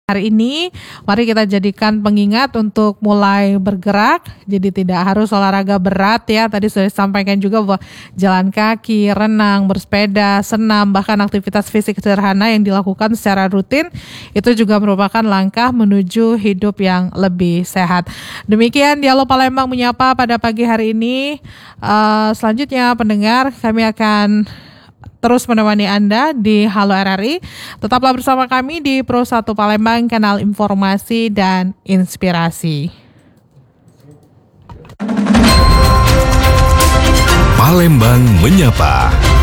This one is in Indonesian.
Hari ini, mari kita jadikan pengingat untuk mulai bergerak, jadi tidak harus olahraga berat ya. Tadi sudah disampaikan juga bahwa jalan kaki, renang, bersepeda, senam, bahkan aktivitas fisik sederhana yang dilakukan secara rutin, itu juga merupakan langkah menuju hidup yang lebih sehat. Demikian Dialog Palembang Menyapa pada pagi hari ini. Selanjutnya pendengar, kami akan terus menemani Anda di Halo RRI. Tetaplah bersama kami di Pro 1 Palembang, kanal informasi dan inspirasi. Palembang Menyapa.